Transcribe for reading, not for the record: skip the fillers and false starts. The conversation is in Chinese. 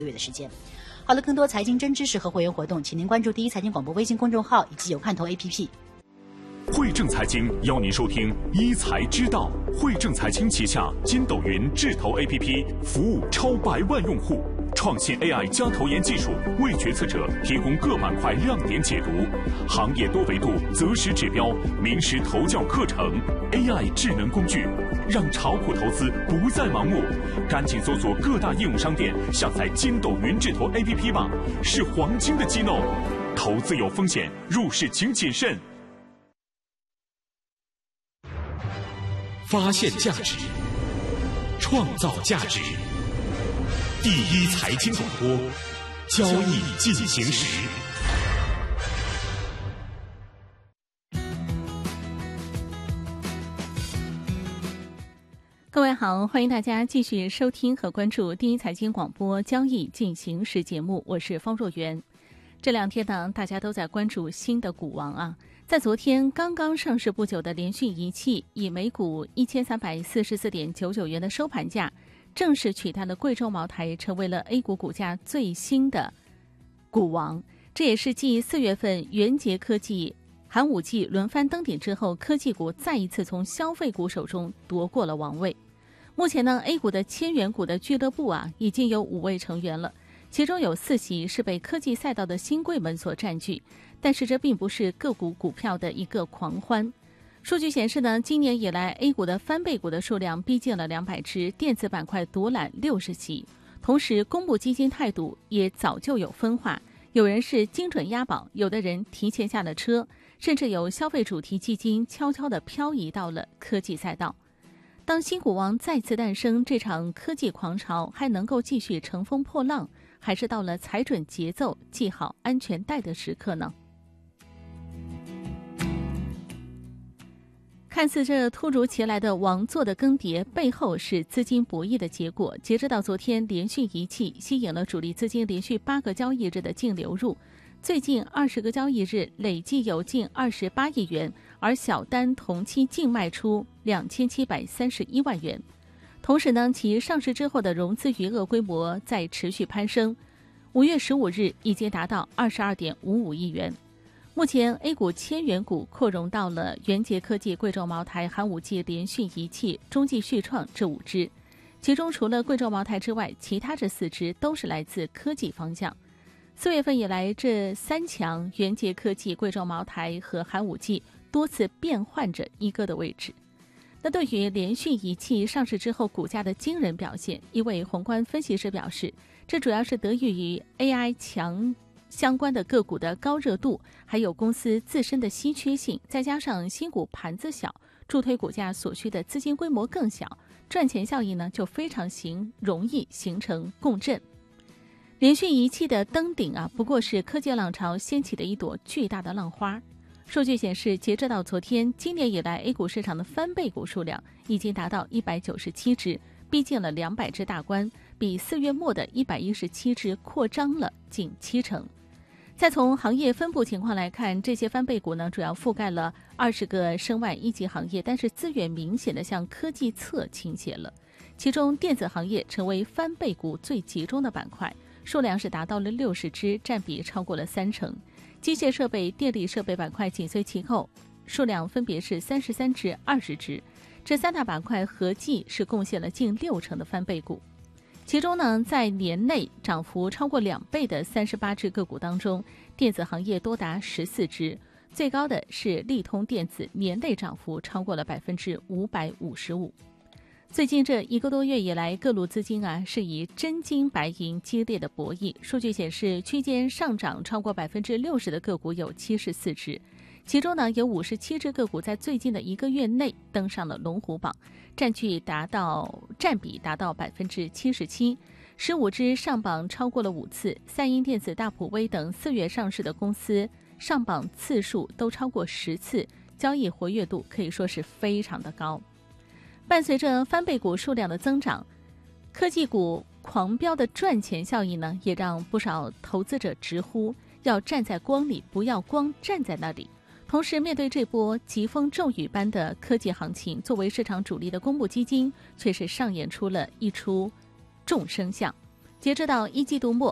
月的时间。好了，更多财经真知识和会员活动，请您关注第一财经广播微信公众号以及有看头 APP。 汇正财经邀您收听一财知道。汇正财经旗下筋斗云智投 APP 服务超100万用户，创新 AI 加投研技术，为决策者提供各板块亮点解读，行业多维度择时指标，名师投教课程 ，AI 智能工具，让炒股投资不再盲目。赶紧搜索各大应用商店，下载筋斗云智投 APP 吧，是黄金的机弄。投资有风险，入市请谨慎。 发现价值，创造价值。第一财经广播，交易进行时。 各位好，欢迎大家继续收听和关注第一财经广播交易进行时节目，我是方若元。这两天呢，大家都在关注新的股王啊。在昨天刚刚上市不久的联讯仪器，以每股1344.99元的收盘价，正式取代了贵州茅台，成为了 A 股股价最新的股王。这也是继4月份元捷科技、寒武纪轮番登顶之后，科技股再一次从消费股手中夺过了王位。目前呢 ，A 股的千元股的俱乐部已经有5位成员了，其中有4席是被科技赛道的新贵们所占据。但是这并不是个股股票的一个狂欢。数据显示呢，今年以来 A 股的翻倍股的数量逼近了200只，电子板块独揽60席。同时，公募基金态度也早就有分化，有人是精准押宝，有的人提前下了车，甚至有消费主题基金悄悄地漂移到了科技赛道。当新股王再次诞生，这场科技狂潮还能够继续乘风破浪，还是到了踩准节奏、系好安全带的时刻呢？看似这突如其来的王座的更迭，背后是资金博弈的结果。截止到昨天，联讯仪器吸引了主力资金连续8个交易日的净流入，最近20个交易日累计有近28亿元，而小单同期净卖出2731万元。同时呢，其上市之后的融资余额规模在持续攀升，5月15日已经达到22.55亿元。目前 A 股千元股扩容到了元捷科技、贵州茅台、寒武纪、联讯仪器、中继续创这5只，其中除了贵州茅台之外，其他这4只都是来自科技方向。4月份以来，这3强元捷科技、贵州茅台和寒武纪多次变换着一哥的位置。那对于联讯仪器上市之后股价的惊人表现，一位宏观分析师表示，这主要是得益于 AI 强相关的个股的高热度，还有公司自身的稀缺性，再加上新股盘子小，助推股价所需的资金规模更小，赚钱效应呢就非常容易形成共振。联讯仪器的登顶不过是科技浪潮掀起的一朵巨大的浪花。数据显示，截止到昨天，今年以来 A 股市场的翻倍股数量已经达到197只，逼近了200只大关，比4月末的117只扩张了近70%。再从行业分布情况来看，这些翻倍股呢，主要覆盖了20个申万一级行业，但是资源明显的向科技侧倾斜了。其中电子行业成为翻倍股最集中的板块，数量是达到了60只，占比超过了30%。机械设备、电力设备板块紧随其后，数量分别是33只、20只。这3大板块合计是贡献了近60%的翻倍股。其中呢，在年内涨幅超过2倍的38只个股当中，电子行业多达14只，最高的是利通电子，年内涨幅超过了555%。最近这1个多月以来，各路资金是以真金白银激烈的博弈。数据显示，区间上涨超过60%的个股有74只，其中呢有57只个股在最近的1个月内登上了龙虎榜，占比达到77%，15只上榜超过了5次。赛英电子、大普微等4月上市的公司上榜次数都超过10次，交易活跃度可以说是非常的高。伴随着翻倍股数量的增长，科技股狂飙的赚钱效应呢，也让不少投资者直呼要站在光里，不要光站在那里。同时，面对这波疾风骤雨般的科技行情，作为市场主力的公募基金却是上演出了一出众生相。 截止到一季度末，